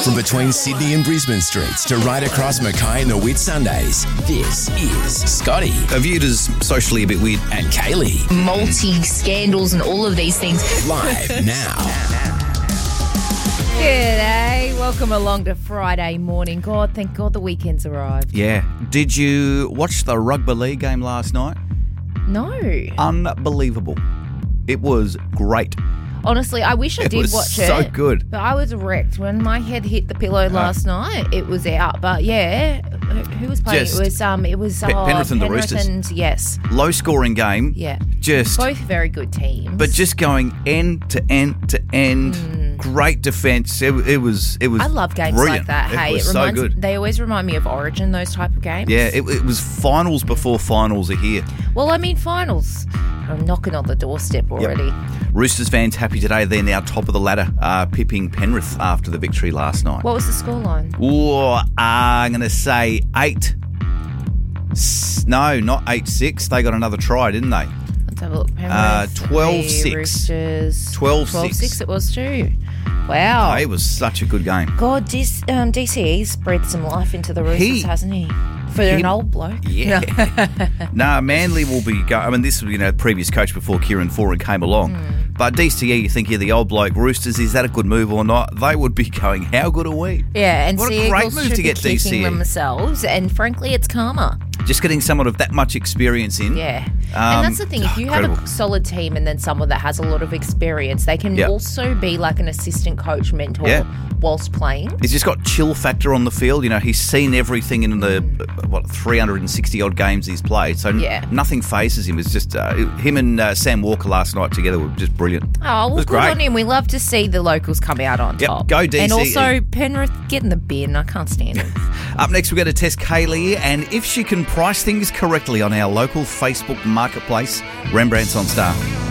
From between Sydney and Brisbane streets to right across Mackay and the Whitsundays, this is Scotty. Viewed as socially a bit weird. And Kaylee. Multi-scandals and all of these things. Live now. G'day, welcome along to Friday morning. God, thank God the weekend's arrived. Yeah. Did you watch the rugby league game last night? No. Unbelievable. It was great. Honestly, I wish I did watch it. It was so good. But I was wrecked. When my head hit the pillow last night, it was out. But yeah, who was playing? It was Penrith and the Roosters. And, yes. Low scoring game. Yeah. Just both very good teams. But just going end to end to end. Great defence. It was I love games brilliant. like that. It was so good. They always remind me of Origin, those type of games. Yeah, it was finals before finals are here. Well, I mean, finals. I'm knocking on the doorstep already. Yep. Roosters fans happy today. They're now top of the ladder, pipping Penrith after the victory last night. What was the scoreline? I'm going to say 8. No, not 8-6. They got another try, didn't they? Let's have a look. Penrith, 12-6. Roosters. 12-6 it was too. Wow. Oh, it was such a good game. God, DCE's bred some life into the Roosters, hasn't he? For an old bloke. Yeah. Manly will be going. I mean, this was, previous coach before Kieran Foran came along. But DCE, you think, the old bloke Roosters, is that a good move or not? They would be going, how good are we? Yeah, and what Sea a great Eagles move should to get be kicking DCE themselves, and frankly, it's karma. Just getting someone of that much experience in. Yeah. And that's the thing. If you have a solid team and then someone that has a lot of experience, they can also be like an assistant coach mentor whilst playing. He's just got chill factor on the field. He's seen everything in the, 360-odd games he's played. So nothing phases him. It's just him and Sam Walker last night together were just brilliant. Oh, well, good on him. We love to see the locals come out on top. Go DCE. And also Penrith getting the bin. I can't stand it. Up next, we're going to test Kaylee and if she can price things correctly on our local Facebook marketplace, Rembrandt's on Star.